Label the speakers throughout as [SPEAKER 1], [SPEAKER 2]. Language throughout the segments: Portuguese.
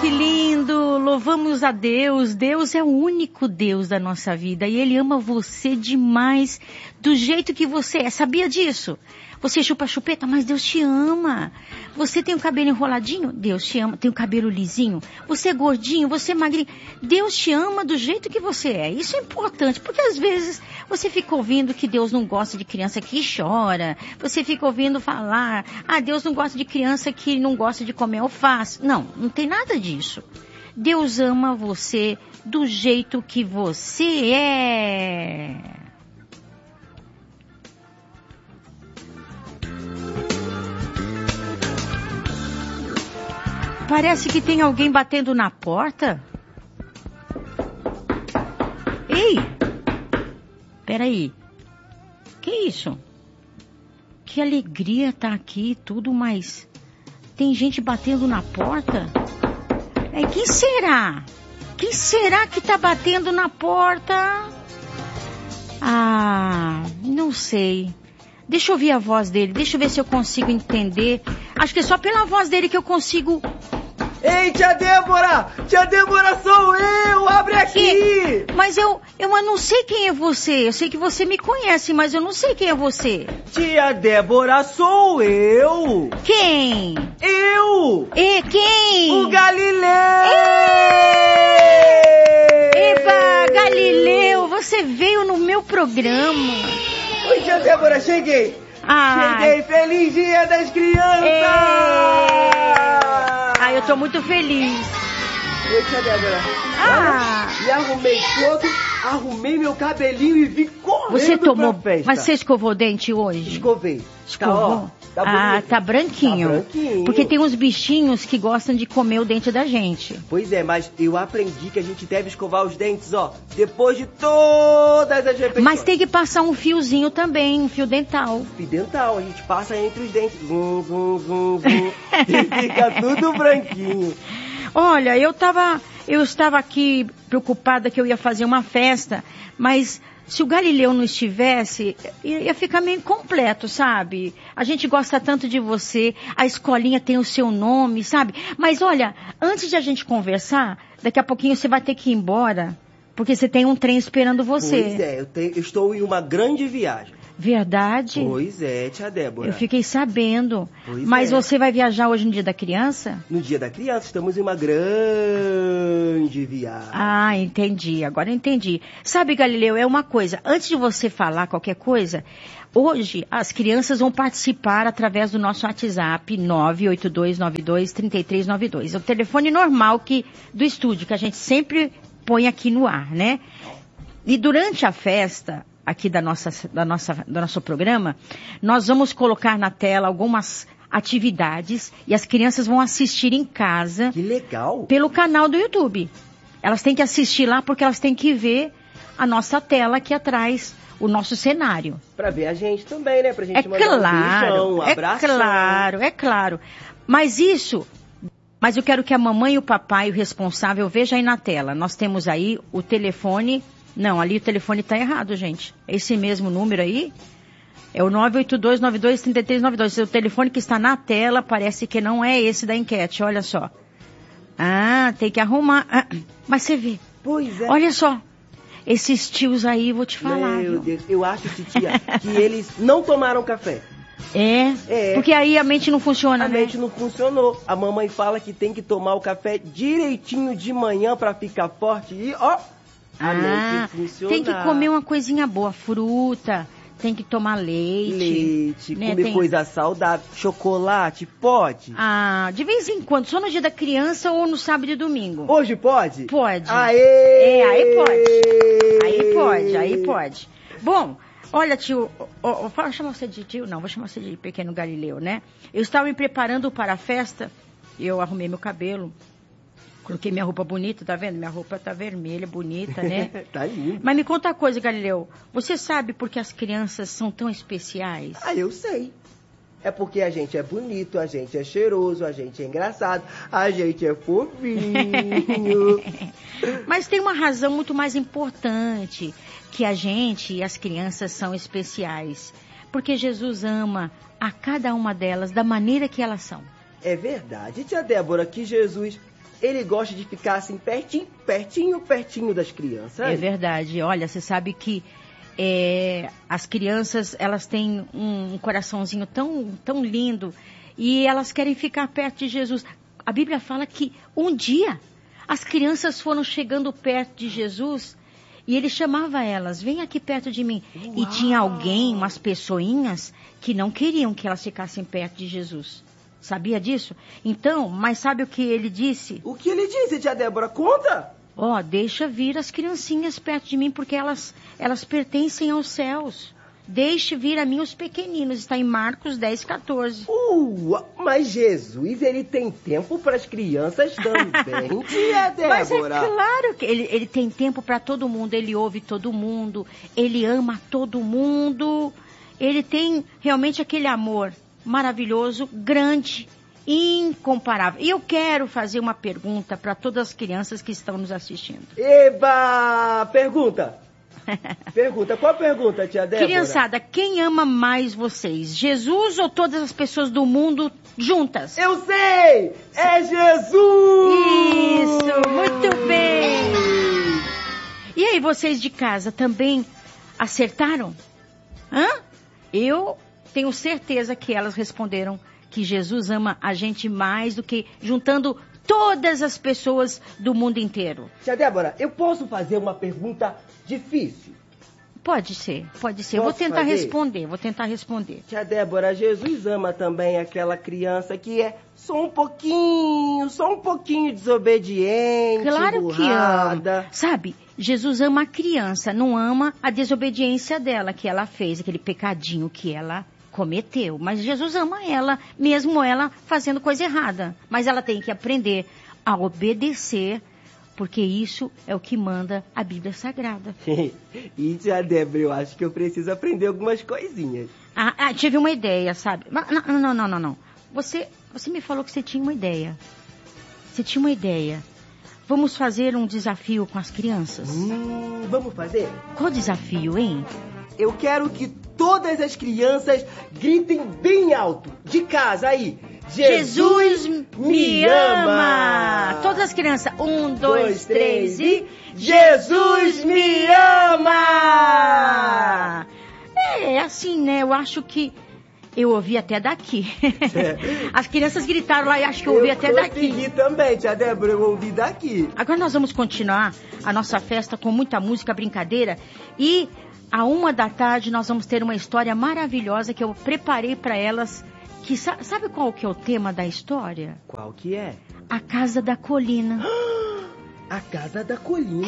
[SPEAKER 1] que lindo! Louvamos a Deus. Deus é o único Deus da nossa vida e Ele ama você demais do jeito que você é. Sabia disso? Você chupa chupeta, mas Deus te ama. Você tem o cabelo enroladinho? Deus te ama. Tem o cabelo lisinho? Você é gordinho? Você é magrinho? Deus te ama do jeito que você é. Isso é importante, porque às vezes você fica ouvindo que Deus não gosta de criança que chora. Você fica ouvindo falar, Deus não gosta de criança que não gosta de comer alface. Não, não tem nada disso. Deus ama você do jeito que você é. Parece que tem alguém batendo na porta. Ei! Peraí. Que isso? Que alegria tá aqui, tudo, mas tem gente batendo na porta? Quem será? Quem será que tá batendo na porta? Não sei. Deixa eu ouvir a voz dele, deixa eu ver se eu consigo entender. Acho que é só pela voz dele que eu consigo...
[SPEAKER 2] Ei, tia Débora! Tia Débora, sou eu! Abre aqui!
[SPEAKER 1] Mas eu não sei quem é você. Eu sei que você me conhece, mas eu não sei quem é você.
[SPEAKER 2] Tia Débora, sou eu!
[SPEAKER 1] Quem?
[SPEAKER 2] Eu!
[SPEAKER 1] E quem?
[SPEAKER 2] O Galileu!
[SPEAKER 1] Eba, Galileu, você veio no meu programa.
[SPEAKER 2] Oi, tia Débora, cheguei! Cheguei, feliz dia das crianças!
[SPEAKER 1] Eu tô muito feliz.
[SPEAKER 2] Oi, tia Débora. Me arrumei todo, arrumei meu cabelinho e vim correndo
[SPEAKER 1] Você tomou,
[SPEAKER 2] pra festa.
[SPEAKER 1] Mas você escovou o dente hoje?
[SPEAKER 2] Escovei.
[SPEAKER 1] Escovou?
[SPEAKER 2] Tá bonito.
[SPEAKER 1] Tá branquinho.
[SPEAKER 2] Tá branquinho.
[SPEAKER 1] Porque tem uns bichinhos que gostam de comer o dente da gente.
[SPEAKER 2] Pois é, mas eu aprendi que a gente deve escovar os dentes, depois de todas as refeições.
[SPEAKER 1] Mas tem que passar um fiozinho também, um fio dental.
[SPEAKER 2] Fio dental, a gente passa entre os dentes. E fica tudo branquinho.
[SPEAKER 1] Olha, eu estava aqui preocupada que eu ia fazer uma festa, mas se o Galileu não estivesse, ia ficar meio incompleto, sabe? A gente gosta tanto de você, a escolinha tem o seu nome, sabe? Mas olha, antes de a gente conversar, daqui a pouquinho você vai ter que ir embora, porque você tem um trem esperando você.
[SPEAKER 2] Pois é, eu estou em uma grande viagem.
[SPEAKER 1] Verdade?
[SPEAKER 2] Pois é, tia Débora.
[SPEAKER 1] Eu fiquei sabendo. Mas você vai viajar hoje no Dia da Criança?
[SPEAKER 2] No Dia da Criança, estamos em uma grande viagem.
[SPEAKER 1] Entendi. Agora eu entendi. Sabe, Galileu, é uma coisa. Antes de você falar qualquer coisa, hoje as crianças vão participar através do nosso WhatsApp 982923392. É o telefone normal do estúdio, que a gente sempre põe aqui no ar, né? E durante a festa aqui do nosso programa, nós vamos colocar na tela algumas atividades e as crianças vão assistir em casa.
[SPEAKER 2] Que legal!
[SPEAKER 1] Pelo canal do YouTube. Elas têm que assistir lá porque elas têm que ver a nossa tela aqui atrás, o nosso cenário.
[SPEAKER 2] Pra ver a gente também, né? Pra gente mandar um beijão, um abraço.
[SPEAKER 1] É claro. Mas eu quero que a mamãe e o papai, o responsável, vejam aí na tela. Nós temos aí o telefone. Não, ali o telefone tá errado, gente. Esse mesmo número aí é o 982923392. O telefone que está na tela parece que não é esse da enquete, olha só. Tem que arrumar. Mas você vê.
[SPEAKER 2] Pois é.
[SPEAKER 1] Olha só. Esses tios aí, vou te falar.
[SPEAKER 2] Meu Deus, eu acho, titia, que eles não tomaram café.
[SPEAKER 1] É? Porque aí a mente não funciona, né?
[SPEAKER 2] A mente não funcionou. A mamãe fala que tem que tomar o café direitinho de manhã pra ficar forte e, a mente funcionar.
[SPEAKER 1] Tem que comer uma coisinha boa, fruta, tem que tomar leite.
[SPEAKER 2] Né? Comer coisa saudável, chocolate, pode?
[SPEAKER 1] De vez em quando, só no dia da criança ou no sábado e domingo.
[SPEAKER 2] Hoje pode?
[SPEAKER 1] Pode.
[SPEAKER 2] Aê!
[SPEAKER 1] Aí pode. Bom, olha, tio, vou chamar você de tio? Não, vou chamar você de pequeno Galileu, né? Eu estava me preparando para a festa, eu arrumei meu cabelo. Coloquei minha roupa bonita, tá vendo? Minha roupa tá vermelha, bonita, né?
[SPEAKER 2] Tá lindo.
[SPEAKER 1] Mas me conta uma coisa, Galileu. Você sabe por que as crianças são tão especiais?
[SPEAKER 2] Eu sei. É porque a gente é bonito, a gente é cheiroso, a gente é engraçado, a gente é fofinho.
[SPEAKER 1] Mas tem uma razão muito mais importante, que a gente e as crianças são especiais. Porque Jesus ama a cada uma delas da maneira que elas são.
[SPEAKER 2] É verdade, tia Débora, que Jesus ele gosta de ficar assim pertinho das crianças.
[SPEAKER 1] É verdade. Olha, você sabe que as crianças, elas têm um coraçãozinho tão lindo e elas querem ficar perto de Jesus. A Bíblia fala que um dia as crianças foram chegando perto de Jesus e ele chamava elas, vem aqui perto de mim. Uau. E tinha umas pessoinhas que não queriam que elas ficassem perto de Jesus. Sabia disso? Então, mas sabe o que ele disse?
[SPEAKER 2] O que ele disse, tia Débora? Conta!
[SPEAKER 1] Deixa vir as criancinhas perto de mim, porque elas pertencem aos céus. Deixe vir a mim os pequeninos. Está em Marcos 10:14.
[SPEAKER 2] Mas Jesus, ele tem tempo para as crianças também, tia Débora.
[SPEAKER 1] Mas é claro que ele tem tempo para todo mundo. Ele ouve todo mundo. Ele ama todo mundo. Ele tem realmente aquele amor maravilhoso, grande, incomparável. E eu quero fazer uma pergunta para todas as crianças que estão nos assistindo.
[SPEAKER 2] Eba! Pergunta! Qual a pergunta, tia Débora?
[SPEAKER 1] Criançada, quem ama mais vocês? Jesus ou todas as pessoas do mundo juntas?
[SPEAKER 2] Eu sei! É Jesus!
[SPEAKER 1] Isso, muito bem! E aí, vocês de casa também acertaram? Eu tenho certeza que elas responderam que Jesus ama a gente mais do que juntando todas as pessoas do mundo inteiro.
[SPEAKER 2] Tia Débora, eu posso fazer uma pergunta difícil?
[SPEAKER 1] Pode ser. Vou tentar responder.
[SPEAKER 2] Tia Débora, Jesus ama também aquela criança que é só um pouquinho desobediente,
[SPEAKER 1] claro
[SPEAKER 2] burrada.
[SPEAKER 1] Que ama. Sabe, Jesus ama a criança, não ama a desobediência dela, que ela fez, aquele pecadinho que ela cometeu. Mas Jesus ama ela, mesmo ela fazendo coisa errada. Mas ela tem que aprender a obedecer, porque isso é o que manda a Bíblia Sagrada.
[SPEAKER 2] E, tia Débora, eu acho que eu preciso aprender algumas coisinhas.
[SPEAKER 1] Tive uma ideia, sabe? Não. Você me falou que você tinha uma ideia. Vamos fazer um desafio com as crianças?
[SPEAKER 2] Vamos fazer?
[SPEAKER 1] Qual desafio, hein?
[SPEAKER 2] Eu quero que todas as crianças gritem bem alto, de casa, aí. Jesus me ama!
[SPEAKER 1] Todas as crianças. 1, 2, 3 e...
[SPEAKER 2] Jesus me ama!
[SPEAKER 1] É assim, né? Eu acho que eu ouvi até daqui. As crianças gritaram lá e acho que eu ouvi até daqui.
[SPEAKER 2] Eu consegui também, tia Débora, eu ouvi daqui.
[SPEAKER 1] Agora nós vamos continuar a nossa festa com muita música, brincadeira. E à 1h nós vamos ter uma história maravilhosa que eu preparei para elas. Que sabe qual que é o tema da história?
[SPEAKER 2] Qual que é?
[SPEAKER 1] A Casa da Colina.
[SPEAKER 2] A Casa da Colina?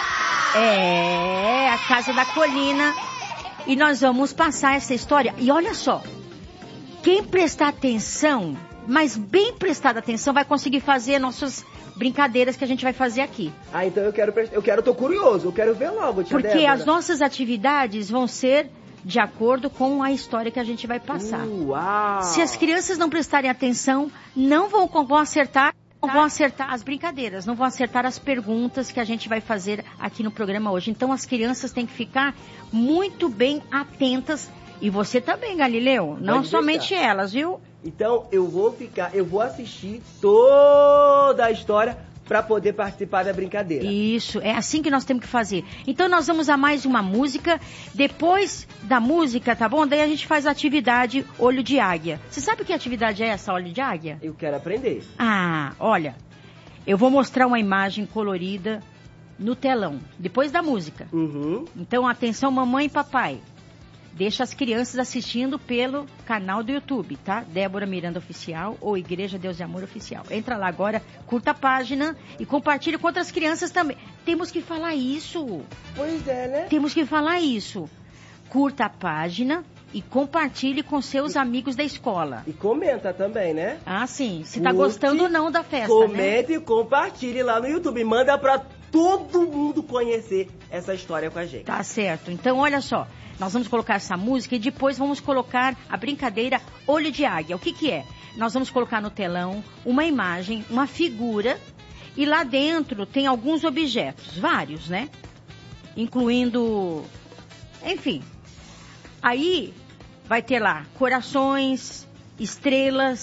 [SPEAKER 1] É, a Casa da Colina. E nós vamos passar essa história. E olha só, quem prestar atenção, mas bem prestada atenção, vai conseguir fazer nossas brincadeiras que a gente vai fazer aqui.
[SPEAKER 2] Então tô curioso, eu quero ver logo, tia
[SPEAKER 1] Porque
[SPEAKER 2] Débora.
[SPEAKER 1] as nossas atividades vão ser de acordo com a história que a gente vai passar.
[SPEAKER 2] Uau.
[SPEAKER 1] Se as crianças não prestarem atenção, não vão acertar as brincadeiras, não vão acertar as perguntas que a gente vai fazer aqui no programa hoje. Então as crianças têm que ficar muito bem atentas. E você também, Galileu, não somente elas, viu?
[SPEAKER 2] Então eu vou assistir toda a história para poder participar da brincadeira.
[SPEAKER 1] Isso, é assim que nós temos que fazer. Então nós vamos a mais uma música. Depois da música, tá bom? Daí a gente faz a atividade Olho de Águia. Você sabe que atividade é essa, Olho de Águia?
[SPEAKER 2] Eu quero aprender.
[SPEAKER 1] Olha, eu vou mostrar uma imagem colorida no telão, depois da música. Então atenção, mamãe e papai. Deixa as crianças assistindo pelo canal do YouTube, tá? Débora Miranda Oficial ou Igreja Deus de Amor Oficial. Entra lá agora, curta a página e compartilhe com outras crianças também. Temos que falar isso.
[SPEAKER 2] Pois é, né?
[SPEAKER 1] Temos que falar isso. Curta a página e compartilhe com seus amigos da escola.
[SPEAKER 2] E comenta também, né?
[SPEAKER 1] Sim. Se tá gostando ou não da festa,
[SPEAKER 2] comenta, né? E compartilhe lá no YouTube. Manda pra todo mundo conhecer essa história com a gente.
[SPEAKER 1] Tá certo. Então, olha só. Nós vamos colocar essa música e depois vamos colocar a brincadeira Olho de Águia. O que é? Nós vamos colocar no telão uma imagem, uma figura, e lá dentro tem alguns objetos, vários, né? Incluindo, enfim. Aí vai ter lá corações, estrelas,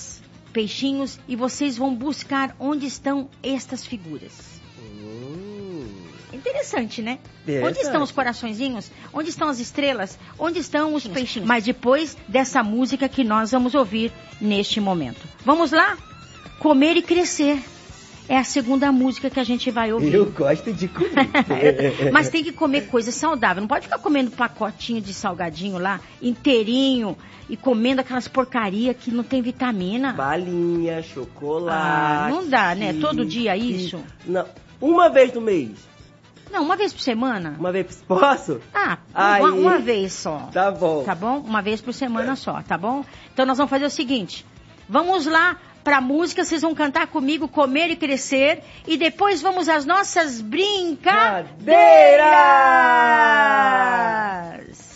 [SPEAKER 1] peixinhos e vocês vão buscar onde estão estas figuras. Interessante, né? Onde estão os coraçõezinhos? Onde estão as estrelas? Onde estão os peixinhos? Mas depois dessa música que nós vamos ouvir neste momento. Vamos lá? Comer e Crescer. É a segunda música que a gente vai ouvir.
[SPEAKER 2] Eu gosto de comer.
[SPEAKER 1] Mas tem que comer coisa saudável. Não pode ficar comendo pacotinho de salgadinho lá, inteirinho, e comendo aquelas porcaria que não tem vitamina.
[SPEAKER 2] Balinha, chocolate.
[SPEAKER 1] Não dá, né? Todo dia isso?
[SPEAKER 2] Não. Uma vez no mês.
[SPEAKER 1] Não, uma vez por semana.
[SPEAKER 2] Uma vez, posso?
[SPEAKER 1] Uma vez só.
[SPEAKER 2] Tá bom.
[SPEAKER 1] Tá bom? Uma vez por semana só, tá bom? Então nós vamos fazer o seguinte. Vamos lá pra música, vocês vão cantar comigo Comer e Crescer. E depois vamos às nossas brincadeiras.